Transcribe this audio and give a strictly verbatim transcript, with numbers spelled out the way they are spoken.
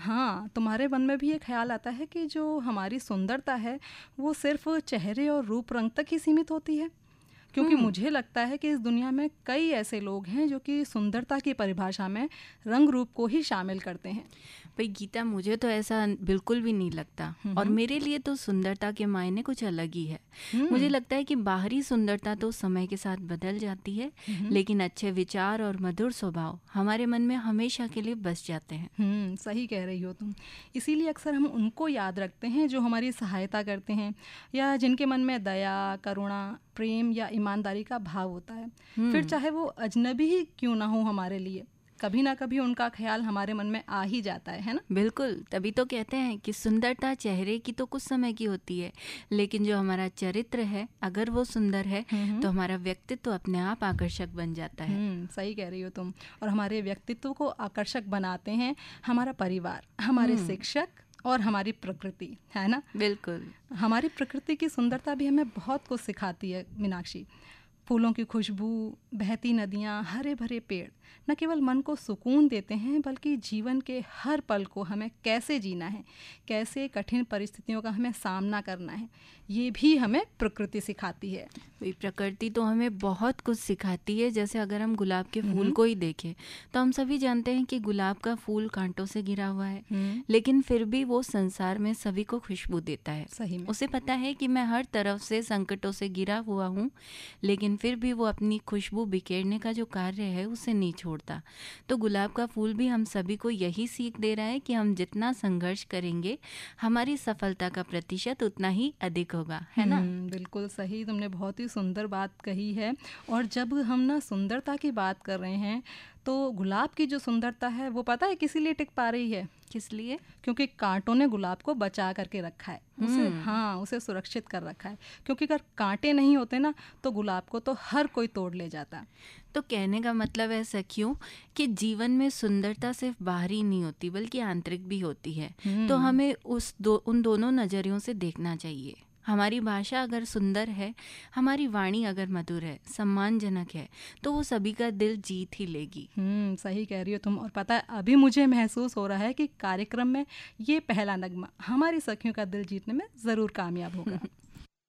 हाँ, तुम्हारे मन में भी ये ख्याल आता है कि जो हमारी सुंदरता है वो सिर्फ चेहरे और रूप रंग तक ही सीमित होती है? क्योंकि हम्म मुझे लगता है कि इस दुनिया में कई ऐसे लोग हैं जो कि सुंदरता की परिभाषा में रंग रूप को ही शामिल करते हैं। भाई गीता, मुझे तो ऐसा बिल्कुल भी नहीं लगता। और हम्म। मेरे लिए तो सुंदरता के मायने कुछ अलग ही है। मुझे हम्म। लगता है कि बाहरी सुंदरता तो समय के साथ बदल जाती है, हम्म। लेकिन अच्छे विचार और मधुर स्वभाव हमारे मन में हमेशा के लिए बस जाते हैं। हम्म, सही कह रही हो तुम। इसीलिए अक्सर हम उनको याद रखते हैं जो हमारी सहायता करते हैं या जिनके मन में दया, करुणा, प्रेम या ईमानदारी का भाव होता है। फिर हम्म चाहे वो अजनबी ही क्यों ना हो हमारे लिए, कभी ना कभी उनका ख्याल हमारे मन में आ ही जाता है है ना? बिल्कुल, तभी तो कहते हैं कि सुंदरता चेहरे की तो कुछ समय की होती है, लेकिन जो हमारा चरित्र है अगर वो सुंदर है हम्म। तो हमारा व्यक्तित्व अपने आप आकर्षक बन जाता है। हम्म, सही कह रही हो तुम। और हमारे व्यक्तित्व को आकर्षक बनाते हैं हमारा परिवार, हमारे हम्म शिक्षक और हमारी प्रकृति, है ना? बिल्कुल। हमारी प्रकृति की सुंदरता भी हमें बहुत कुछ सिखाती है मीनाक्षी। फूलों की खुशबू, बहती नदियाँ, हरे भरे पेड़ न केवल मन को सुकून देते हैं बल्कि जीवन के हर पल को हमें कैसे जीना है, कैसे कठिन परिस्थितियों का हमें सामना करना है, ये भी हमें प्रकृति सिखाती है। भाई प्रकृति तो हमें बहुत कुछ सिखाती है। जैसे अगर हम गुलाब के फूल हम्म। को ही देखें तो हम सभी जानते हैं कि गुलाब का फूल कांटों से घिरा हुआ है, हम्म, लेकिन फिर भी वो संसार में सभी को खुशबू देता है। सही में। उसे पता है कि मैं हर तरफ से संकटों से घिरा हुआ हूँ, लेकिन फिर भी वो अपनी खुशबू बिखेरने का जो कार्य है उसे नहीं छोड़ता। तो गुलाब का फूल भी हम सभी को यही सीख दे रहा है कि हम जितना संघर्ष करेंगे हमारी सफलता का प्रतिशत उतना ही अधिक होगा, है ना? हम्म, बिल्कुल सही, तुमने बहुत ही सुंदर बात कही है। और जब हम ना सुंदरता की बात कर रहे हैं तो गुलाब की जो सुंदरता है वो पता है किस लिए टिक पा रही है? किस लिए? क्योंकि कांटों ने गुलाब को बचा करके रखा है, उसे हम्म हाँ उसे सुरक्षित कर रखा है। क्योंकि अगर कांटे नहीं होते ना तो गुलाब को तो हर कोई तोड़ ले जाता। तो कहने का मतलब है सखियों कि जीवन में सुंदरता सिर्फ बाहरी नहीं होती बल्कि आंतरिक भी होती है। तो हम्म। हमें उस दो उन दोनों नजरियों से देखना चाहिए। हमारी भाषा अगर सुंदर है, हमारी वाणी अगर मधुर है, सम्मानजनक है, तो वो सभी का दिल जीत ही लेगी। हम्म, सही कह रही हो तुम। और पता है अभी मुझे महसूस हो रहा है कि कार्यक्रम में ये पहला नगमा हमारी सखियों का दिल जीतने में ज़रूर कामयाब होगा।